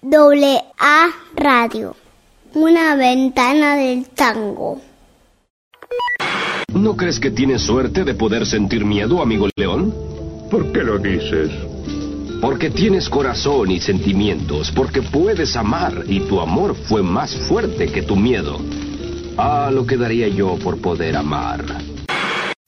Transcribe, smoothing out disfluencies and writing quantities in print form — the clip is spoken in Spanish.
AA Radio, una ventana del tango. ¿No crees que tienes suerte de poder sentir miedo, amigo León? ¿Por qué lo dices? Porque tienes corazón y sentimientos, porque puedes amar, y tu amor fue más fuerte que tu miedo. Ah, lo que daría yo por poder amar.